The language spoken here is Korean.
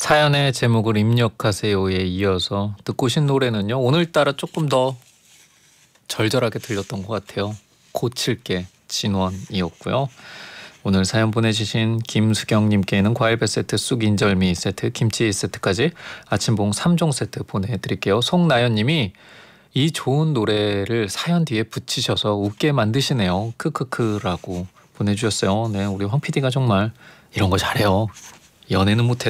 사연의 제목을 입력하세요에 이어서 듣고 오신 노래는요. 오늘따라 조금 더 절절하게 들렸던 것 같아요. 고칠게 진원이었고요. 오늘 사연 보내주신 김수경님께는 과일배 세트, 쑥 인절미 세트, 김치 세트까지 아침봉 3종 세트 보내드릴게요. 송나연님이 이 좋은 노래를 사연 뒤에 붙이셔서 웃게 만드시네요. 크크크라고 보내주셨어요. 네, 우리 황 PD가 정말 이런 거 잘해요. 연애는 못해